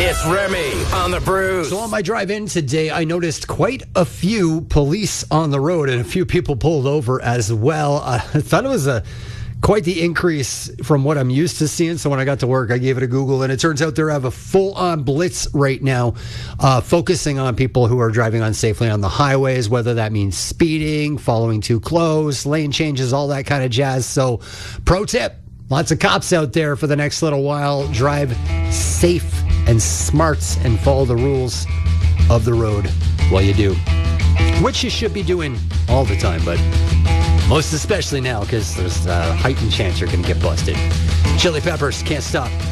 It's Remy on the Brews. So on my drive in today, I noticed quite a few police on the road and a few people pulled over as well. I thought it was quite the increase from what I'm used to seeing. So when I got to work, I gave it a Google, and it turns out they have a full-on blitz right now, focusing on people who are driving unsafely on the highways, whether that means speeding, following too close, lane changes, all that kind of jazz. So pro tip, lots of cops out there for the next little while. Drive safe and smart and follow the rules of the road while you do, which you should be doing all the time, but most especially now because there's a heightened chance you're going to get busted. Chili Peppers, Can't Stop.